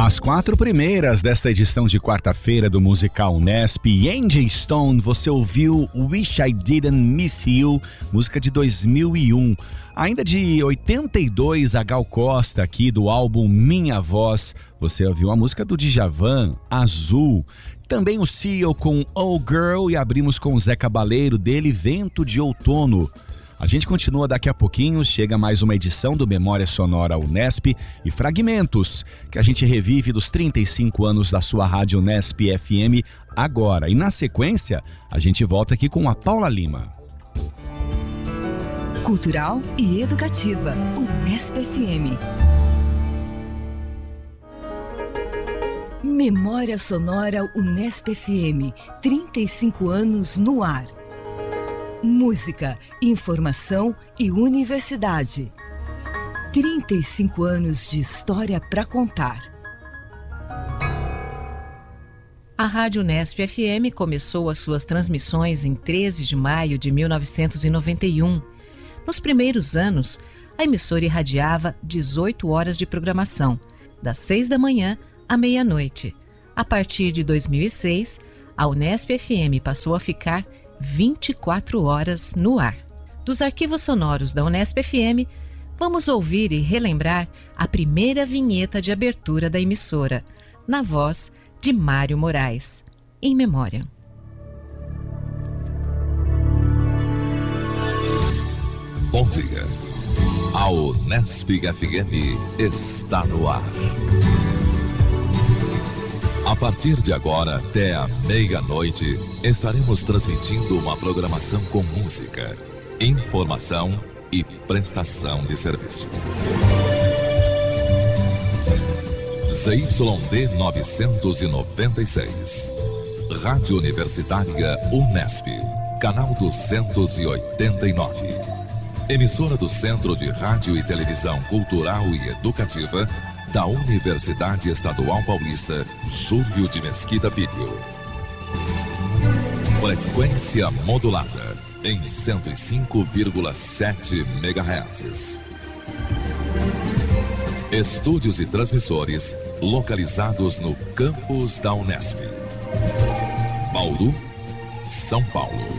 As 4 primeiras desta edição de quarta-feira do Musical Unesp. Angie Stone, você ouviu Wish I Didn't Miss You, música de 2001. Ainda de 82, a Gal Costa, aqui do álbum Minha Voz. Você ouviu a música do Djavan, Azul. Também o CEO com Oh Girl, e abrimos com o Zé Cabaleiro, dele Vento de Outono. A gente continua daqui a pouquinho, chega mais uma edição do Memória Sonora Unesp e Fragmentos, que a gente revive dos 35 anos da sua rádio Unesp FM agora. E na sequência, a gente volta aqui com a Paula Lima. Cultural e educativa, Unesp FM. Memória Sonora Unesp FM, 35 anos no ar. Música, informação e universidade. 35 anos de história para contar. A Rádio Unesp FM começou as suas transmissões em 13 de maio de 1991. Nos primeiros anos, a emissora irradiava 18 horas de programação, das 6 da manhã à meia-noite. A partir de 2006, a Unesp FM passou a ficar 24 horas no ar. Dos arquivos sonoros da Unesp FM, vamos ouvir e relembrar a primeira vinheta de abertura da emissora, na voz de Mário Moraes, em memória. Bom dia. A Unesp FM está no ar. A partir de agora até a meia-noite, estaremos transmitindo uma programação com música, informação e prestação de serviço. ZYD 996, Rádio Universitária Unesp, canal 289. Emissora do Centro de Rádio e Televisão Cultural e Educativa da Universidade Estadual Paulista Júlio de Mesquita Filho. Frequência modulada em 105,7 MHz. Estúdios e transmissores localizados no campus da Unesp. Bauru, São Paulo.